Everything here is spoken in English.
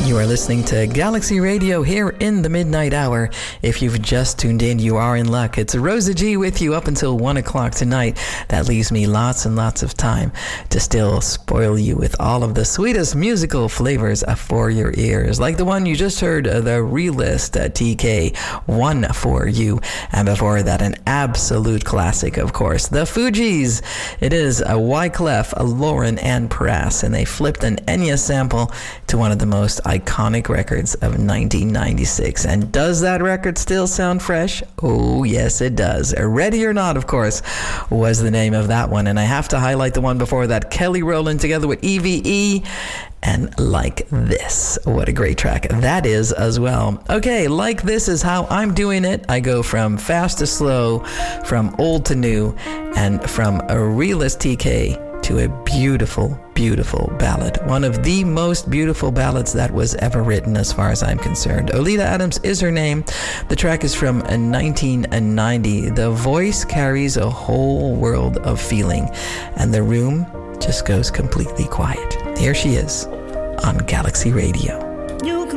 You are listening to Galaxy Radio here in the midnight hour. If you've just tuned in, you are in luck. It's Rosa G with you up until 1 o'clock tonight. That leaves me lots and lots of time to still spoil you with all of the sweetest musical flavors for your ears. Like the one you just heard, the Realist TK, One For You. And before that, an absolute classic, of course, the Fugees. It is a Wyclef, a Lauren, and Press, and they flipped an Enya sample to one of the most iconic records of 1996. And does that record still sound fresh? Oh, yes, it does. Ready or Not, of course, was the name of that one. And I have to highlight the one before that, Kelly Rowland together with EVE. And Like This. What a great track that is as well. Okay, Like This is how I'm doing it. I go from fast to slow, from old to new, and from a Realist TK to a beautiful, beautiful ballad. One of the most beautiful ballads that was ever written as far as I'm concerned. Oleta Adams is her name. The track is from 1990. The voice carries a whole world of feeling, and the room just goes completely quiet. Here she is on Galaxy Radio.